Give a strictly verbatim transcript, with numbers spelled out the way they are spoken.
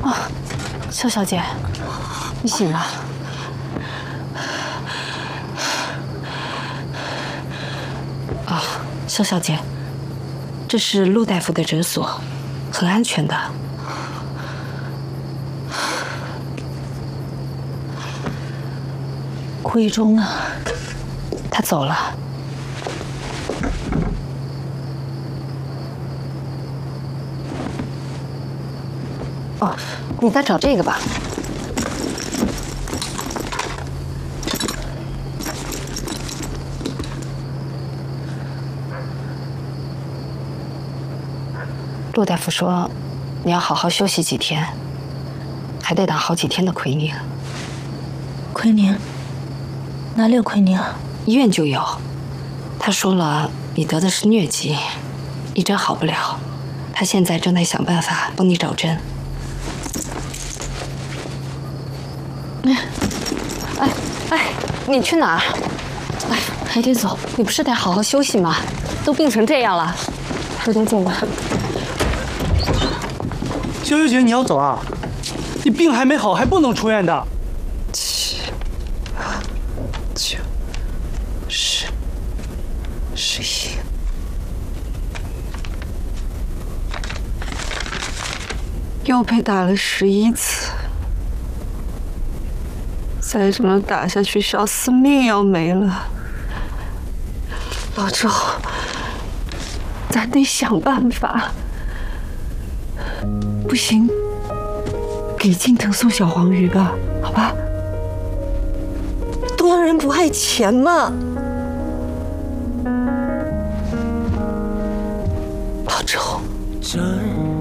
啊，肖小姐，你醒了。啊，肖小姐，这是陆大夫的诊所，很安全的。顾一中呢？他走了。哦，你再找这个吧。陆大夫说，你要好好休息几天，还得打好几天的奎宁。 奎宁？哪里有奎宁啊？ 医院就有。他说了，你得的是疟疾，一针好不了。他现在正在想办法帮你找针。哎，哎哎，你去哪儿？哎，还得走。你不是得好好休息吗？都病成这样了，快点走吧。 肖小姐，你要走啊？你病还没好，还不能出院的。 七、八、九、十、十一。又被打了十一次，再这么打下去，小四命要没了。老周，咱得想办法。不行，给金腾送小黄鱼吧，好吧？东洋人不爱钱嘛。老周。